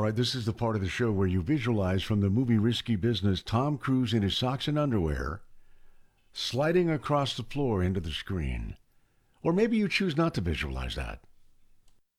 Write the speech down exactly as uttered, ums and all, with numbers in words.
right, this is the part of the show where you visualize from the movie Risky Business Tom Cruise in his socks and underwear sliding across the floor into the screen. Or maybe you choose not to visualize that.